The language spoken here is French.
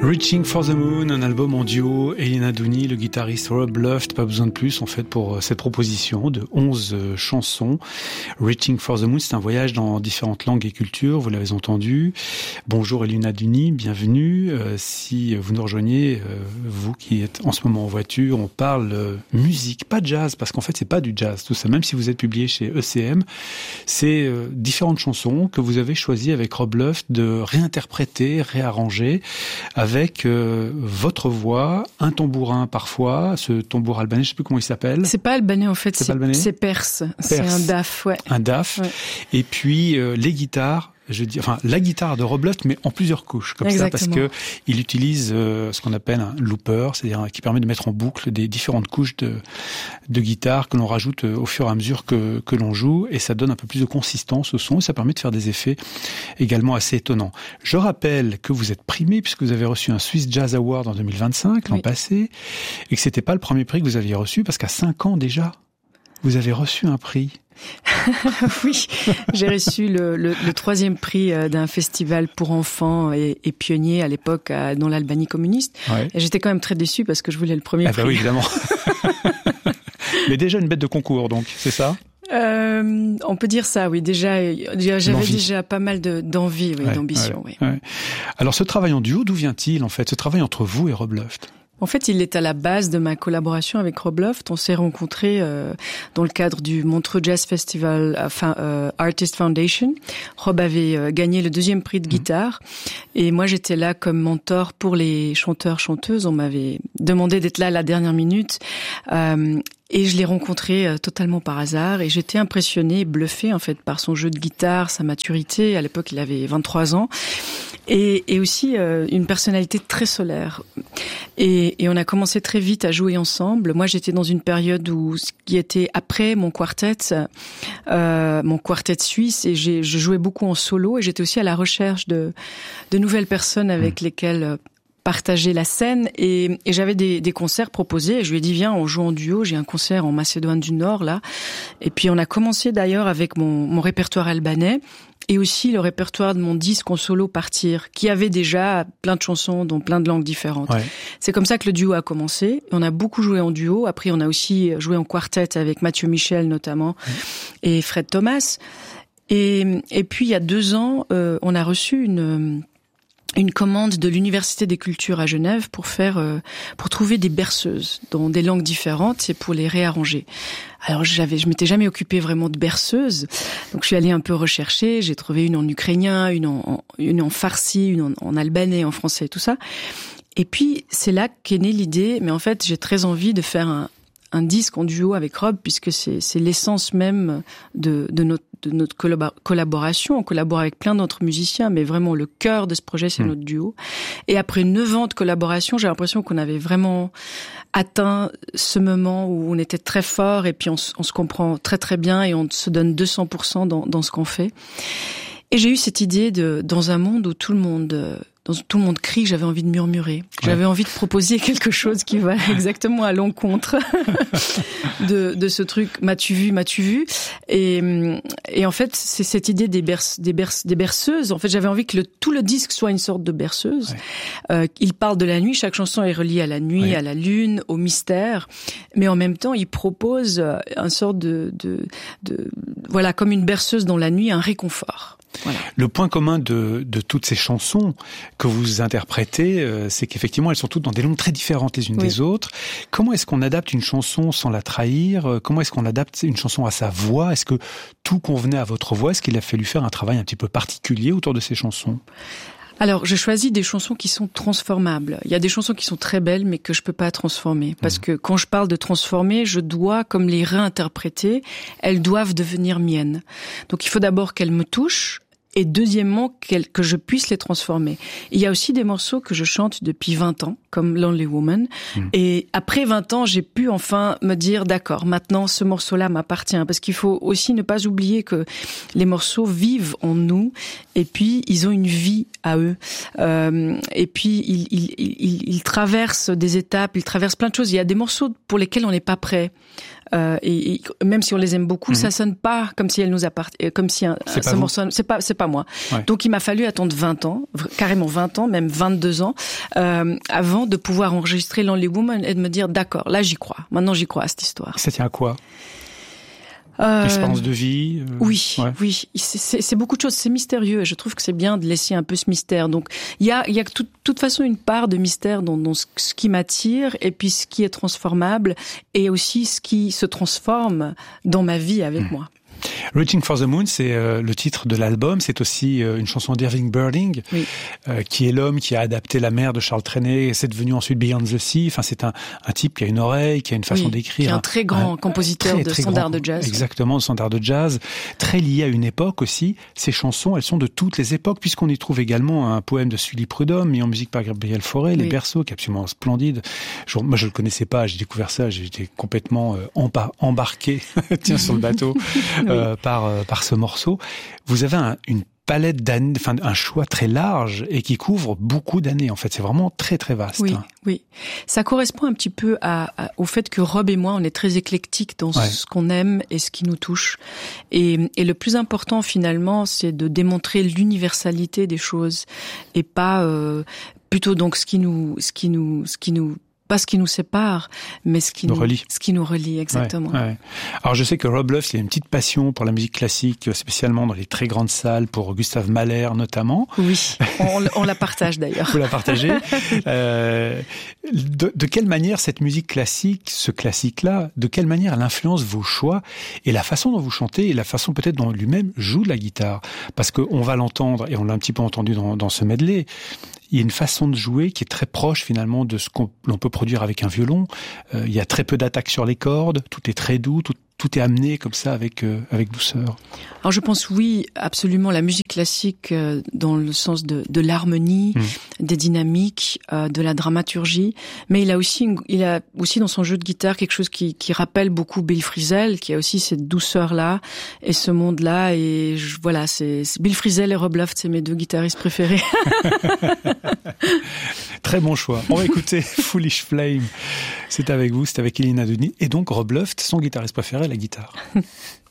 Reaching for the Moon, un album en duo, Elena Dooney, le guitariste Rob Luft, pas besoin de plus en fait pour cette proposition de 11 chansons. Reaching for the Moon, c'est un voyage dans différentes langues et cultures, vous l'avez entendu. Bonjour Elena Dooney, bienvenue. Si vous nous rejoignez, vous qui êtes en ce moment en voiture, on parle musique, pas jazz, parce qu'en fait c'est pas du jazz tout ça, même si vous êtes publié chez ECM, c'est différentes chansons que vous avez choisies avec Rob Luft de réinterpréter, réarranger, avec votre voix, un tambourin parfois, ce tambour albanais, je sais plus comment il s'appelle. C'est pas albanais en fait, c'est perse. C'est un daf, ouais. Un daf. Ouais. Et puis les guitares. La guitare de Rob Luft, mais en plusieurs couches, comme Exactement. Ça, parce que il utilise ce qu'on appelle un looper, c'est-à-dire qui permet de mettre en boucle des différentes couches de guitare que l'on rajoute au fur et à mesure que l'on joue, et ça donne un peu plus de consistance au son, et ça permet de faire des effets également assez étonnants. Je rappelle que vous êtes primé, puisque vous avez reçu un Swiss Jazz Award en 2025, l'an passé, et que c'était pas le premier prix que vous aviez reçu, parce qu'à 5 ans déjà, vous avez reçu un prix. Oui, j'ai reçu le 3e prix d'un festival pour enfants et pionnier à l'époque dans l'Albanie communiste. Ouais. Et j'étais quand même très déçue parce que je voulais le premier prix. Bah oui, évidemment. Mais déjà une bête de concours, donc, c'est ça ? On peut dire ça, oui. J'avais déjà pas mal d'envie, oui, d'ambition. Oui. Alors, ce travail en duo, d'où vient-il, en fait, ce travail entre vous et Rob Luft ? En fait, il est à la base de ma collaboration avec Rob Luft. On s'est rencontrés dans le cadre du Montreux Jazz Festival Artist Foundation. Rob avait gagné le 2e prix de guitare et moi j'étais là comme mentor pour les chanteurs-chanteuses. On m'avait demandé d'être là à la dernière minute. Et je l'ai rencontré totalement par hasard et j'étais impressionnée, bluffée en fait par son jeu de guitare, sa maturité. À l'époque, il avait 23 ans et aussi une personnalité très solaire. Et on a commencé très vite à jouer ensemble. Moi, j'étais dans une période qui était après mon quartet suisse, et je jouais beaucoup en solo et j'étais aussi à la recherche de nouvelles personnes avec lesquelles partager la scène et j'avais des concerts proposés et je lui ai dit viens on joue en duo, j'ai un concert en Macédoine du Nord là, et puis on a commencé d'ailleurs avec mon répertoire albanais et aussi le répertoire de mon disque en solo Partir, qui avait déjà plein de chansons dans plein de langues différentes. Ouais. C'est comme ça que le duo a commencé. On a beaucoup joué en duo. Après, on a aussi joué en quartet avec Mathieu Michel notamment et Fred Thomas. Et puis il y a 2 ans, on a reçu une commande de l'Université des Cultures à Genève pour trouver des berceuses dans des langues différentes et pour les réarranger. Alors je m'étais jamais occupée vraiment de berceuses, donc je suis allée un peu rechercher. J'ai trouvé une en ukrainien, une en farsi, une en albanais, en français, tout ça. Et puis c'est là qu'est née l'idée. Mais en fait, j'ai très envie de faire un disque en duo avec Rob, puisque c'est l'essence même de notre collaboration. On collabore avec plein d'autres musiciens, mais vraiment le cœur de ce projet, c'est notre duo. Et après 9 ans de collaboration, j'ai l'impression qu'on avait vraiment atteint ce moment où on était très fort et puis on se comprend très très bien et on se donne 200% dans ce qu'on fait. Et j'ai eu cette idée dans un monde où tout le monde crie, j'avais envie de murmurer. J'avais envie de proposer quelque chose qui va exactement à l'encontre de ce truc. M'as-tu vu? Et en fait, c'est cette idée des berceuses. En fait, j'avais envie que tout le disque soit une sorte de berceuse. Ouais. Il parle de la nuit. Chaque chanson est reliée à la nuit, à la lune, au mystère. Mais en même temps, il propose une sorte voilà, comme une berceuse dans la nuit, un réconfort. Voilà. Le point commun de toutes ces chansons que vous interprétez, c'est qu'effectivement elles sont toutes dans des langues très différentes les unes des autres. Comment est-ce qu'on adapte une chanson sans la trahir ? Comment est-ce qu'on adapte une chanson à sa voix ? Est-ce que tout convenait à votre voix ? Est-ce qu'il a fallu faire un travail un petit peu particulier autour de ces chansons ? Alors, je choisis des chansons qui sont transformables. Il y a des chansons qui sont très belles, mais que je peux pas transformer. Parce que quand je parle de transformer, je dois, comme les réinterpréter, elles doivent devenir miennes. Donc, il faut d'abord qu'elles me touchent, et deuxièmement, que je puisse les transformer. Il y a aussi des morceaux que je chante depuis 20 ans, comme Lonely Woman. Et après 20 ans, j'ai pu enfin me dire, d'accord, maintenant, ce morceau-là m'appartient. Parce qu'il faut aussi ne pas oublier que les morceaux vivent en nous, et puis ils ont une vie à eux. Et puis, ils traversent des étapes, ils traversent plein de choses. Il y a des morceaux pour lesquels on n'est pas prêt. Et même si on les aime beaucoup, ça sonne pas comme si elles nous appartenaient, comme si ce morceau, c'est pas pas moi. Ouais. Donc il m'a fallu attendre 20 ans, carrément 20 ans, même 22 ans, avant de pouvoir enregistrer Lonely Woman et de me dire d'accord, là j'y crois. Maintenant j'y crois à cette histoire. Ça tient à quoi? Expérience de vie. Oui, oui, c'est beaucoup de choses. C'est mystérieux et je trouve que c'est bien de laisser un peu ce mystère. Donc il y a de toute façon une part de mystère dans ce qui m'attire et puis ce qui est transformable et aussi ce qui se transforme dans ma vie avec moi. Reaching for the Moon, c'est le titre de l'album. C'est aussi une chanson d'Irving Berlin, qui est l'homme qui a adapté La mer de Charles Trenet. Et c'est devenu ensuite Beyond the Sea. Enfin, c'est un type qui a une oreille, qui a une façon d'écrire. Qui est un très grand compositeur de standards de jazz. Exactement, de standards de jazz. Très lié à une époque aussi. Ces chansons, elles sont de toutes les époques, puisqu'on y trouve également un poème de Sully Prudhomme, mis en musique par Gabriel Fauré, Les Berceaux, qui est absolument splendide. Moi, je le connaissais pas. J'ai découvert ça. J'étais complètement embarqué sur le bateau. Par ce morceau, vous avez une palette d'années, enfin un choix très large et qui couvre beaucoup d'années. En fait, c'est vraiment très très vaste. Oui, oui. Ça correspond un petit peu au fait que Rob et moi, on est très éclectiques dans ce qu'on aime et ce qui nous touche. Et le plus important finalement, c'est de démontrer l'universalité des choses et pas plutôt donc ce qui nous pas ce qui nous sépare, mais ce qui nous relie, exactement. Ouais. Alors je sais que Rob Luft, il a une petite passion pour la musique classique, spécialement dans les très grandes salles, pour Gustav Mahler notamment. Oui, on la partage d'ailleurs. Vous la partagez. De quelle manière cette musique classique, ce classique-là, de quelle manière elle influence vos choix et la façon dont vous chantez et la façon peut-être dont lui-même joue de la guitare? Parce qu'on va l'entendre, et on l'a un petit peu entendu dans ce medley, il y a une façon de jouer qui est très proche finalement de ce l'on peut produire avec un violon. Il y a très peu d'attaques sur les cordes, tout est très doux, tout est amené comme ça avec douceur. Alors je pense oui, absolument, la musique classique dans le sens de l'harmonie, des dynamiques, de la dramaturgie, mais il a aussi dans son jeu de guitare quelque chose qui rappelle beaucoup Bill Frisell, qui a aussi cette douceur-là et ce monde-là, et voilà, c'est Bill Frisell et Rob Luft, c'est mes deux guitaristes préférés. Très bon choix. On va écouter Foolish Flame. C'est avec vous, c'est avec Elina Denis et donc Rob Luft, son guitariste préféré, la guitare.